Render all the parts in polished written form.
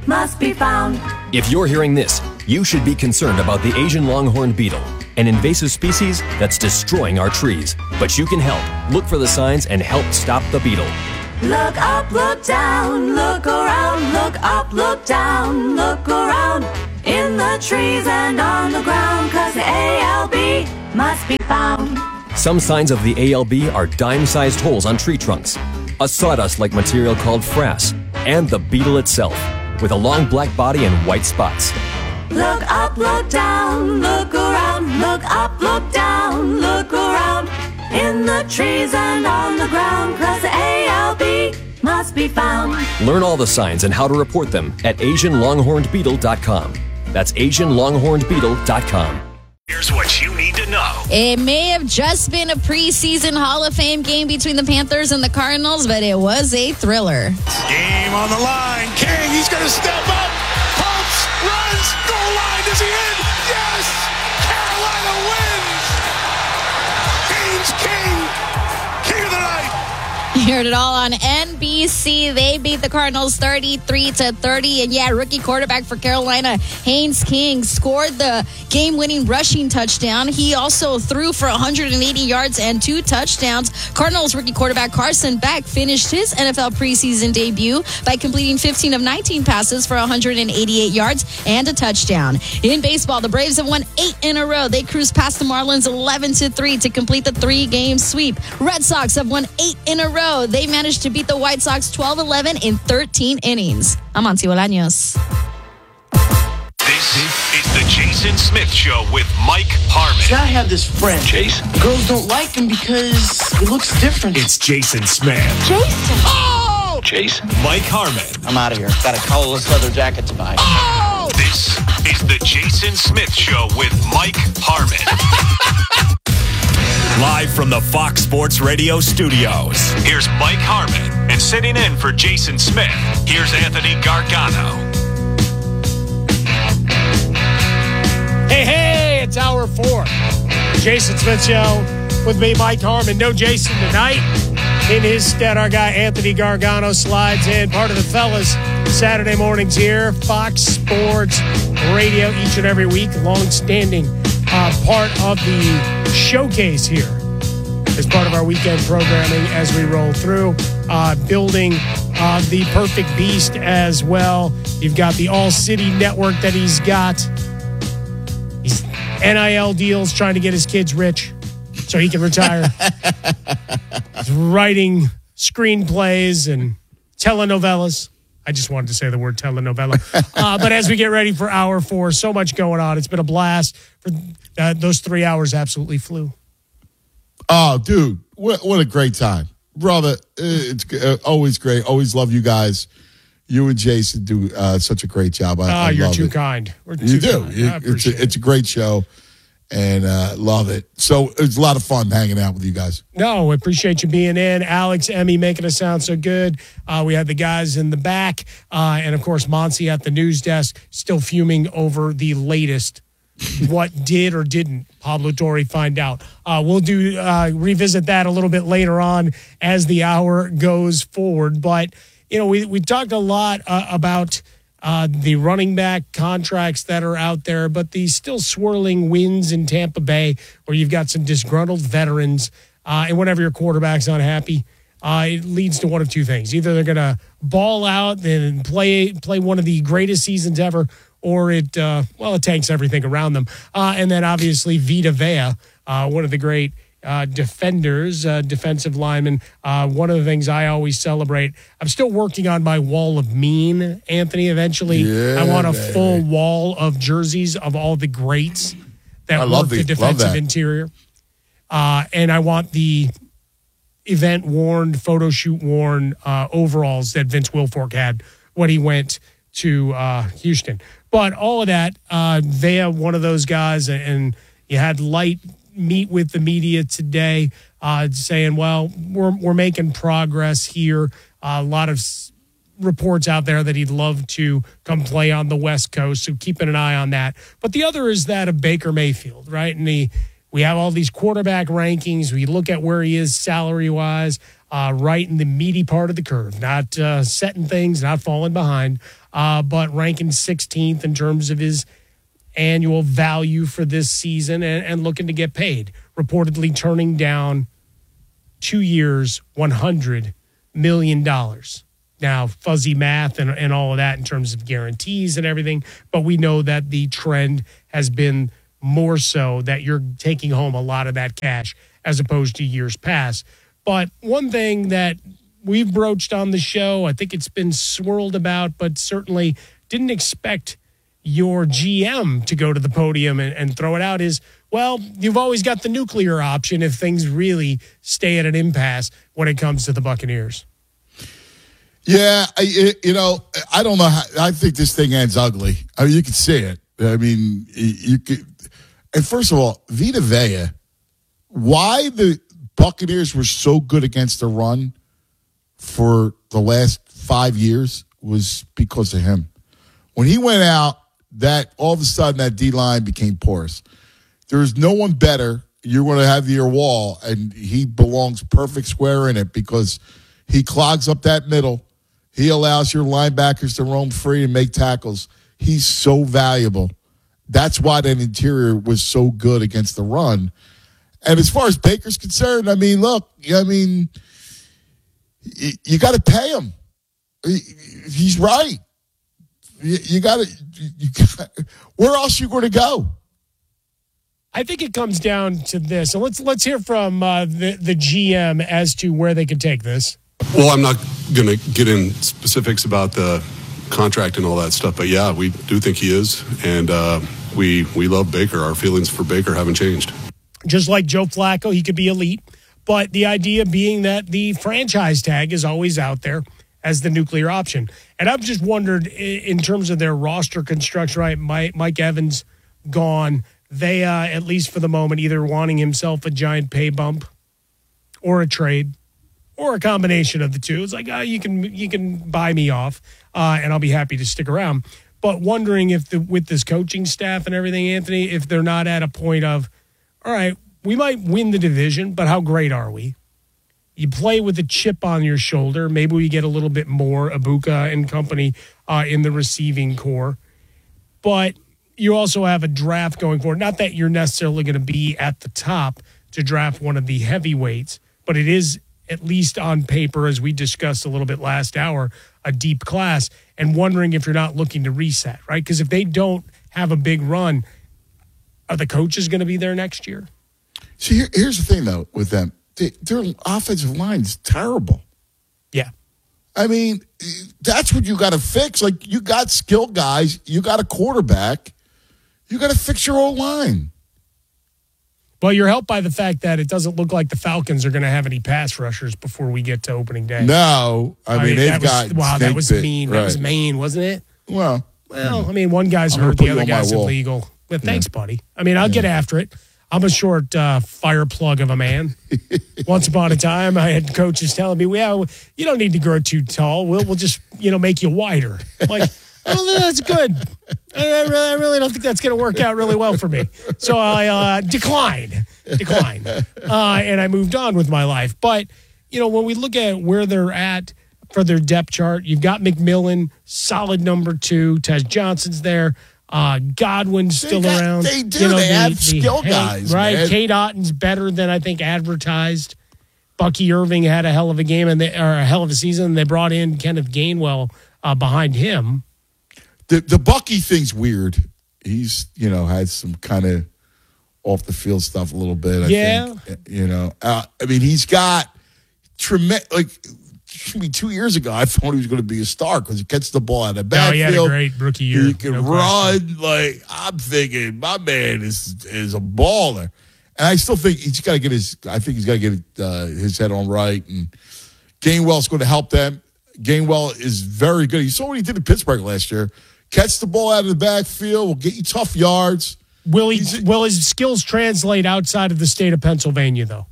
must be found. If you're hearing this, you should be concerned about the Asian longhorn beetle, an invasive species that's destroying our trees. But you can help. Look for the signs and help stop the beetle. Look up, look down, look around, look up, look down, look around, in the trees and on the ground, 'cause the ALB must be found. Some signs of the ALB are dime-sized holes on tree trunks, a sawdust-like material called frass, and the beetle itself, with a long black body and white spots. Look up, look down, look around, look up, look down, look around, in the trees and on the ground, 'cause the ALB must be found. Learn all the signs and how to report them at AsianLonghornedBeetle.com. That's AsianLonghornedBeetle.com. Here's what you need to know. It may have just been a preseason Hall of Fame game between the Panthers and the Cardinals, but it was a thriller. Game on the line. King, he's going to step up. Pumps, runs, goal line. Is he in? Yes! Carolina wins! Canes King of the night. You heard it all on NBC. They beat the Cardinals 33-30. And yeah, rookie quarterback for Carolina, Haynes King, scored the game-winning rushing touchdown. He also threw for 180 yards and 2 touchdowns. Cardinals rookie quarterback Carson Beck finished his NFL preseason debut by completing 15 of 19 passes for 188 yards and a touchdown. In baseball, the Braves have won 8 in a row. They cruised past the Marlins 11-3 to complete the 3-game sweep. Red Sox have won 8 in a row. They managed to beat the White Sox 12-11 in 13 innings. I'm Auntie Bolaños. This is the Jason Smith Show with Mike Harmon. See, I have this friend. Jason. Girls don't like him because he looks different. It's Jason Smith. Jason. Oh! Jason. Mike Harmon. I'm out of here. Got a collarless leather jacket to buy. Oh! This is the Jason Smith Show with Mike Harmon. Live from the Fox Sports Radio studios, here's Mike Harmon. And sitting in for Jason Smith, here's Anthony Gargano. Hey, it's hour 4. Jason Smith Show with me, Mike Harmon. No Jason tonight. In his stead, our guy Anthony Gargano slides in. Part of the fellas, Saturday mornings here. Fox Sports Radio each and every week. Long-standing part of the showcase here as part of our weekend programming as we roll through. Building the perfect beast as well. You've got the All-City Network that he's got. He's NIL deals, trying to get his kids rich so he can retire. He's writing screenplays and telenovelas. I just wanted to say the word telenovela. But as we get ready for hour 4, so much going on. It's been a blast. Those 3 hours absolutely flew. Oh, dude, what a great time. Brother, it's always great. Always love you guys. You and Jason do such a great job. I you're love too it. kind. You do. It's a great show, and love it. So it's a lot of fun hanging out with you guys. No, we appreciate you being in. Alex, Emmy, making us sound so good. We had the guys in the back, and, of course, Monty at the news desk, still fuming over the latest. What did or didn't Pablo Torre find out? We'll revisit that a little bit later on as the hour goes forward. But, you know, we talked a lot about the running back contracts that are out there, but the still swirling winds in Tampa Bay where you've got some disgruntled veterans, and whenever your quarterback's unhappy, it leads to one of two things. Either they're going to ball out and play one of the greatest seasons ever, or it tanks everything around them. And then obviously Vita Vea, one of the great defenders, defensive lineman. One of the things I always celebrate, I'm still working on my wall of mean, Anthony. Eventually, I want a full wall of jerseys of all the greats that work the defensive interior. And I want the event-worn, photo shoot-worn overalls that Vince Wilfork had when he went to Houston. But all of that, Vea, one of those guys, and you had Light meet with the media today saying, well, we're making progress here. A lot of reports out there that he'd love to come play on the West Coast, so keeping an eye on that. But the other is that of Baker Mayfield, right? And we have all these quarterback rankings. We look at where he is salary-wise. right in the meaty part of the curve, not setting things, not falling behind, but ranking 16th in terms of his annual value for this season and looking to get paid. Reportedly turning down 2 years, $100 million. Now, fuzzy math and all of that in terms of guarantees and everything, but we know that the trend has been more so that you're taking home a lot of that cash as opposed to years past. But one thing that we've broached on the show, I think it's been swirled about, but certainly didn't expect your GM to go to the podium and throw it out is, well, you've always got the nuclear option if things really stay at an impasse when it comes to the Buccaneers. Yeah, I don't know. I think this thing ends ugly. I mean, you can see it. I mean, you could. And first of all, Vita Vea, why the Buccaneers were so good against the run for the last 5 years was because of him. When he went out, that all of a sudden that D-line became porous. There's no one better. You're going to have your wall, and he belongs perfect square in it because he clogs up that middle. He allows your linebackers to roam free and make tackles. He's so valuable. That's why that interior was so good against the run. And as far as Baker's concerned, I mean, look, I mean, you got to pay him. He's right. You got to. Where else are you going to go? I think it comes down to this. So let's hear from the GM as to where they could take this. Well, I'm not going to get in specifics about the contract and all that stuff, but yeah, we do think he is, and we love Baker. Our feelings for Baker haven't changed. Just like Joe Flacco, he could be elite, but the idea being that the franchise tag is always out there as the nuclear option. And I've just wondered, in terms of their roster construction, right, Mike Evans gone, they, at least for the moment, either wanting himself a giant pay bump or a trade or a combination of the two. It's like, you can buy me off, and I'll be happy to stick around. But wondering if with this coaching staff and everything, Anthony, if they're not at a point of, all right, we might win the division, but how great are we? You play with a chip on your shoulder. Maybe we get a little bit more, Ibuka and company in the receiving core. But you also have a draft going forward. Not that you're necessarily going to be at the top to draft one of the heavyweights, but it is, at least on paper, as we discussed a little bit last hour, a deep class, and wondering if you're not looking to reset, right? Because if they don't have a big run, are the coaches going to be there next year? See, here's the thing, though, with them. Their offensive line is terrible. Yeah. I mean, that's what you got to fix. Like, you got skilled guys. You got a quarterback. You got to fix your old line. Well, you're helped by the fact that it doesn't look like the Falcons are going to have any pass rushers before we get to opening day. No. I mean they've got... Wow, that was mean. Right. That was mean, wasn't it? Well, I mean, one guy's hurt, the other guy's illegal. Well, thanks, buddy. I mean, I'll get after it. I'm a short fire plug of a man. Once upon a time, I had coaches telling me, well, you don't need to grow too tall. We'll just, make you wider. I'm like, oh, that's good. I really don't think that's going to work out really well for me. So I declined. And I moved on with my life. But, when we look at where they're at for their depth chart, you've got McMillan, solid number 2. Tez Johnson's there. Godwin's still around. They do. They have skill guys, right? Man. Kate Otton's better than I think advertised. Bucky Irving had a hell of a game or a hell of a season. They brought in Kenneth Gainwell behind him. The Bucky thing's weird. He's had some kind of off the field stuff a little bit. I think. I mean, he's got tremendous. Like 2 years ago, I thought he was going to be a star because he gets the ball out of the backfield. He had a great rookie year. He can run. Like, I'm thinking, my man is a baller. And I still think he's got to get his head on right. And Gainwell's going to help them. Gainwell is very good. You saw what he did in Pittsburgh last year. Catch the ball out of the backfield. Will get you tough yards. Will his skills translate outside of the state of Pennsylvania, though?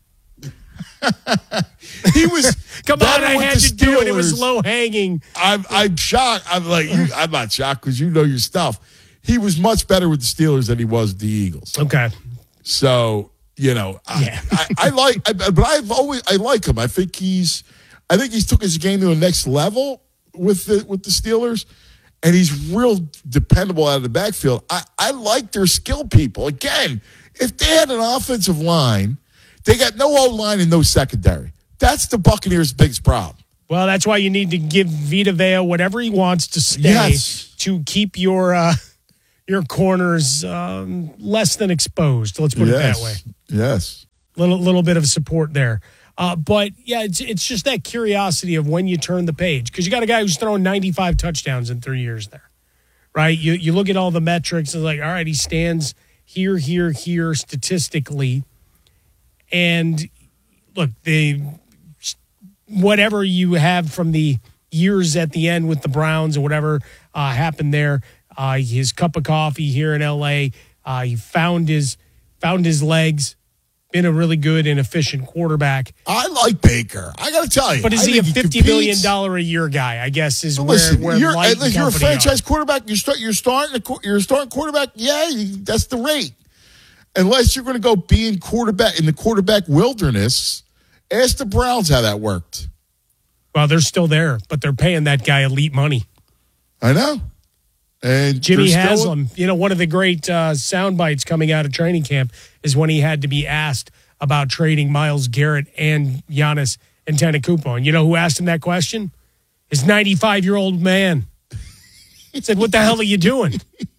He was come on, I had to do it. It was low hanging. I'm shocked. I'm not shocked because you know your stuff. He was much better with the Steelers than he was with the Eagles. Okay. So I like him. I think he's took his game to the next level with the Steelers, and he's real dependable out of the backfield. I like their skill people. Again, if they had an offensive line, they got no O-line and no secondary. That's the Buccaneers' biggest problem. Well, that's why you need to give Vita Vea whatever he wants to stay to keep your corners less than exposed. Let's put it that way. Yes. Little bit of support there. But, yeah, it's just that curiosity of when you turn the page. Because you got a guy who's thrown 95 touchdowns in 3 years there, right? You look at all the metrics and like, all right, he stands here statistically. And, look, whatever you have from the years at the end with the Browns or whatever happened there, his cup of coffee here in L.A., he found his legs, been a really good and efficient quarterback. I like Baker. I got to tell you. But is he a $50 million a year guy, I guess, is where you're a franchise are. quarterback. You're starting quarterback. Yeah, that's the rate. Unless you're going to go be in the quarterback wilderness, ask the Browns how that worked. Well, they're still there, but they're paying that guy elite money. I know. And Jimmy Haslam, one of the great sound bites coming out of training camp is when he had to be asked about trading Myles Garrett and Giannis Antetokounmpo. And you know who asked him that question? His 95-year-old man. He said, "What the hell are you doing?"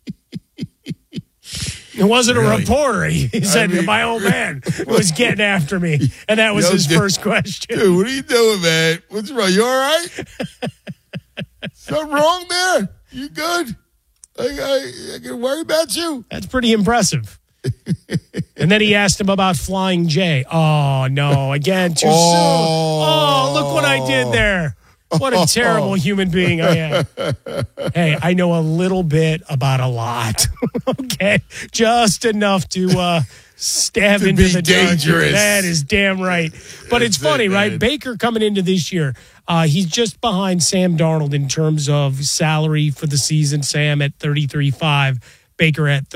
It wasn't a reporter. He said, my old man was getting after me. And that was his first question. Dude, what are you doing, man? What's wrong? You all right? Something wrong there? You good? I can worry about you. That's pretty impressive. And then he asked him about Flying J. Oh, no. Again, too soon. Oh, look what I did there. What a terrible human being I am. Hey, I know a little bit about a lot. Okay? Just enough to stab into the dangerous. That is damn right. But it's funny, right? Baker coming into this year, he's just behind Sam Darnold in terms of salary for the season. Sam at 33.5, Baker at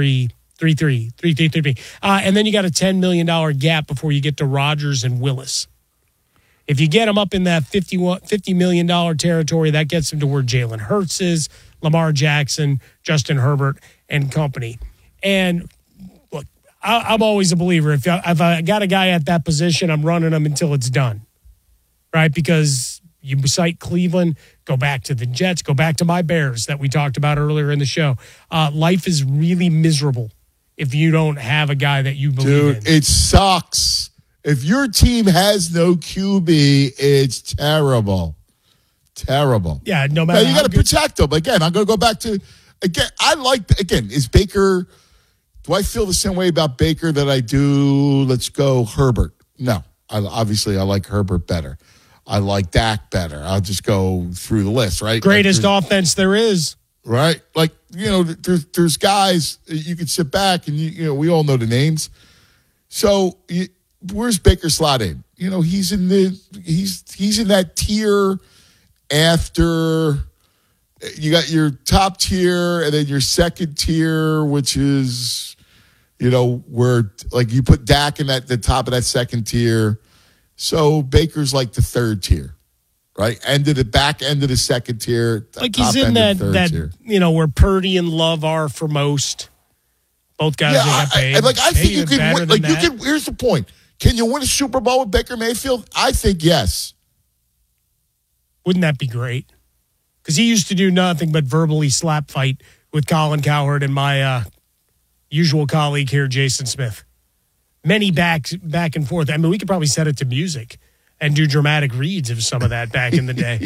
33. And then you got a $10 million gap before you get to Rodgers and Willis. If you get him up in that $50 million territory, that gets him to where Jalen Hurts is, Lamar Jackson, Justin Herbert, and company. And look, I'm always a believer. If I got a guy at that position, I'm running him until it's done, right? Because you cite Cleveland, go back to the Jets, go back to my Bears that we talked about earlier in the show. Life is really miserable if you don't have a guy that you believe in. Dude, it sucks. If your team has no QB, it's terrible. Terrible. Yeah, no matter. Now, you got to protect them. Again, I'm going to go back to, is Baker, do I feel the same way about Baker that I do, let's go, Herbert? No. I like Herbert better. I like Dak better. I'll just go through the list, right? Greatest offense there is. Right? Like, there's guys, you can sit back and, we all know the names. So, where's Baker slot in? He's in that tier after you got your top tier and then your second tier, which is, where like you put Dak in the top of that second tier. So Baker's like the third tier, right? Back end of the second tier. Like he's in that tier. Where Purdy and Love are for most. Both guys got paid. I think you can win. Here's the point. Can you win a Super Bowl with Baker Mayfield? I think yes. Wouldn't that be great? Because he used to do nothing but verbally slap fight with Colin Cowherd and my usual colleague here, Jason Smith. Many back and forth. I mean, we could probably set it to music and do dramatic reads of some of that back in the day.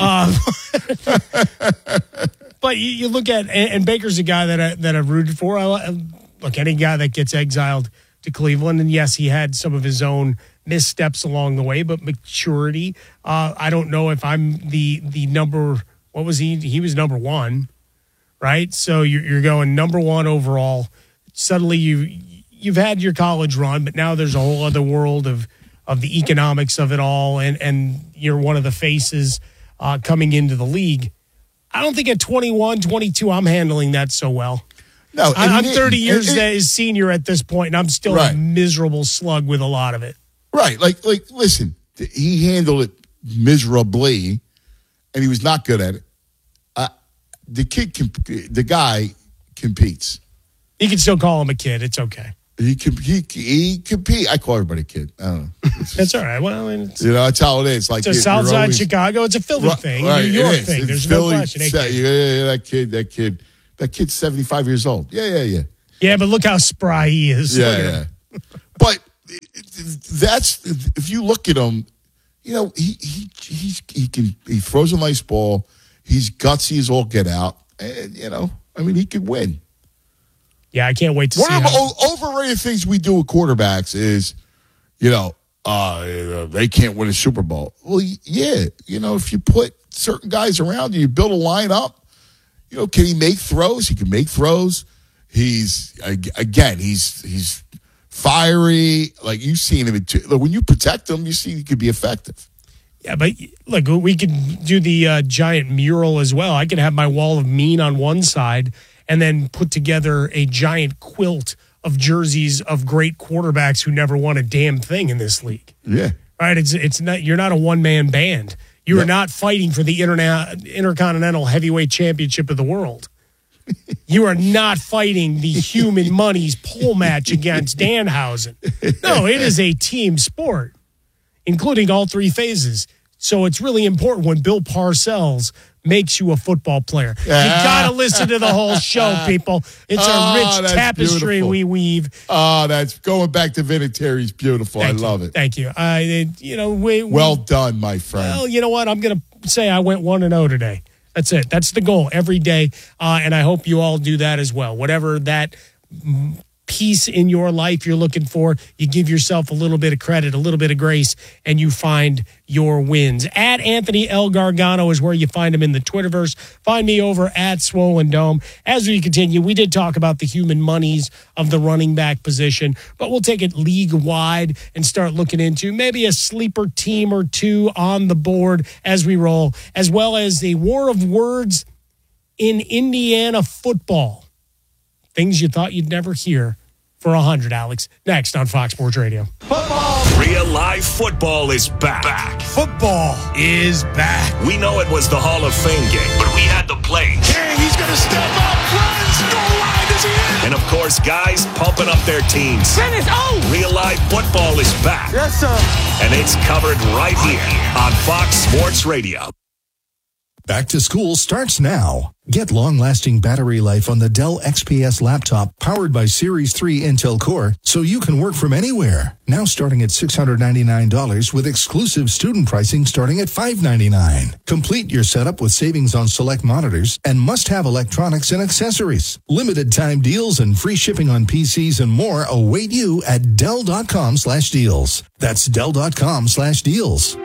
But you look at, and Baker's a guy that I've rooted for. Look, any guy that gets exiled to Cleveland, and yes, he had some of his own missteps along the way, but maturity. I don't know if I'm the number. What was he? He was number one, right? So you're going number one overall. Suddenly you've had your college run, but now there's a whole other world of the economics of it all, and you're one of the faces coming into the league. I don't think at 21, 22, I'm handling that so well. No, and I'm he 30 didn't. years his senior at this point, and I'm still Right. a miserable slug with a lot of it. Right. Like, listen, he handled it miserably, and he was not good at it. The guy competes. You can still call him a kid. It's okay. He compete. I call everybody a kid. I don't know. That's all right. Well, it's that's how it is. Like a South Side Chicago. It's a Philly thing, New York thing. It's There's Philly, no question. Hey, kid. That kid's 75 years old. Yeah. Yeah, but look how spry he is. Look at him. But that's if you look at him, he throws a nice ball. He's gutsy as all get out, and he could win. Yeah, I can't wait to One see. of the overrated things we do with quarterbacks is, they can't win a Super Bowl. Well, yeah, if you put certain guys around you build a lineup. Can he make throws? He can make throws. He's fiery. Like you've seen him. When you protect him, you see he could be effective. Yeah, but look, we could do the giant mural as well. I could have my wall of mean on one side and then put together a giant quilt of jerseys of great quarterbacks who never won a damn thing in this league. Yeah. All right, it's not. You're not a one-man band. You are not fighting for the Intercontinental Heavyweight Championship of the world. You are not fighting the Human Monies pole match against Danhausen. No, it is a team sport, including all three phases. So it's really important when Bill Parcells makes you a football player. You got to listen to the whole show, people. It's a rich tapestry beautiful. we weave. Oh, that's going back to Vinatieri's beautiful. I love it. Thank you. Well done, my friend. Well, you know what? I'm going to say I went 1-0 today. That's it. That's the goal every day. And I hope you all do that as well. Whatever that piece in your life you're looking for, you give yourself a little bit of credit, a little bit of grace, and you find your wins. At Anthony L. Gargano is where you find him in the Twitterverse. Find me over at Swollen Dome. As we continue, we did talk about the human monies of the running back position, but we'll take it league-wide and start looking into maybe a sleeper team or two on the board as we roll, as well as a war of words in Indiana football. Things you thought you'd never hear for 100, Alex. Next on Fox Sports Radio. Football. Real live football is back. Football is back. We know it was the Hall of Fame game, but we had the plays. King, he's going to step up. Runs. Goal line is in. And, of course, guys pumping up their teams. Finish. Oh. Real live football is back. Yes, sir. And it's covered right here on Fox Sports Radio. Back to school starts now. Get long-lasting battery life on the Dell XPS laptop powered by Series 3 Intel Core so you can work from anywhere. Now starting at $699 with exclusive student pricing starting at $599. Complete your setup with savings on select monitors and must-have electronics and accessories. Limited time deals and free shipping on PCs and more await you at Dell.com/deals. That's Dell.com/deals.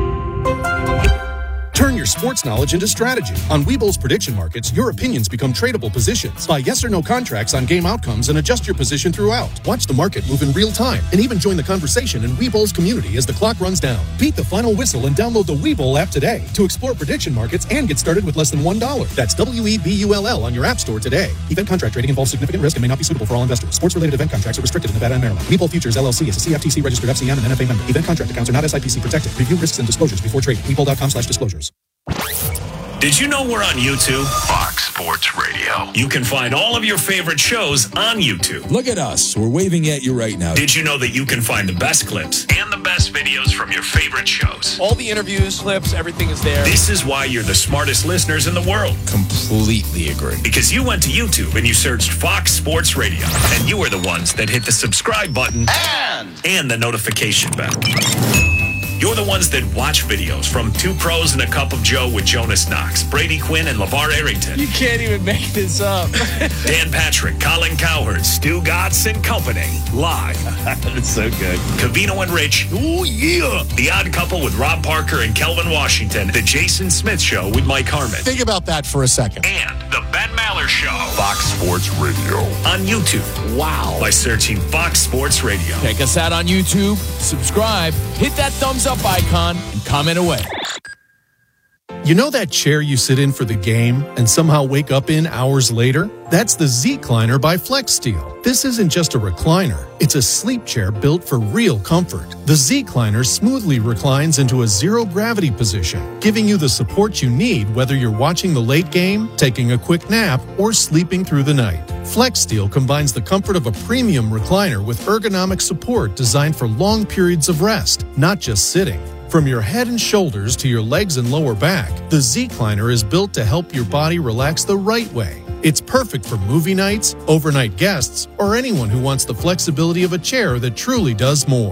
Turn your sports knowledge into strategy. On Webull's prediction markets, your opinions become tradable positions. Buy yes or no contracts on game outcomes and adjust your position throughout. Watch the market move in real time and even join the conversation in Webull's community as the clock runs down. Beat the final whistle and download the Webull app today to explore prediction markets and get started with less than $1. That's WEBULL on your app store today. Event contract trading involves significant risk and may not be suitable for all investors. Sports-related event contracts are restricted in Nevada and Maryland. Webull Futures LLC is a CFTC registered FCM and NFA member. Event contract accounts are not SIPC protected. Review risks and disclosures before trading. Webull.com/disclosures. Did you know we're on YouTube? Fox Sports Radio. You can find all of your favorite shows on YouTube. Look at us. We're waving at you right now. Did you know that you can find the best clips and the best videos from your favorite shows? All the interviews, clips, everything is there. This is why you're the smartest listeners in the world. Completely agree. Because you went to YouTube and you searched Fox Sports Radio. And you are the ones that hit the subscribe button and the notification bell. You're the ones that watch videos from Two Pros and a Cup of Joe with Jonas Knox, Brady Quinn, and LeVar Arrington. You can't even make this up. Dan Patrick, Colin Cowherd, Stu Gatz and Company. Live. That's so good. Covino and Rich. Oh, yeah. The Odd Couple with Rob Parker and Kelvin Washington. The Jason Smith Show with Mike Harmon. Think about that for a second. And the Ben Maller Show. Fox Sports Radio. On YouTube. Wow. By searching Fox Sports Radio. Check us out on YouTube. Subscribe. Hit that thumbs up icon and comment away. You know that chair you sit in for the game and somehow wake up in hours later? That's the Z-Cliner by FlexSteel. This isn't just a recliner. It's a sleep chair built for real comfort. The Z-Cliner smoothly reclines into a zero-gravity position, giving you the support you need whether you're watching the late game, taking a quick nap, or sleeping through the night. FlexSteel combines the comfort of a premium recliner with ergonomic support designed for long periods of rest, not just sitting. From your head and shoulders to your legs and lower back, the Z-Cliner is built to help your body relax the right way. It's perfect for movie nights, overnight guests, or anyone who wants the flexibility of a chair that truly does more.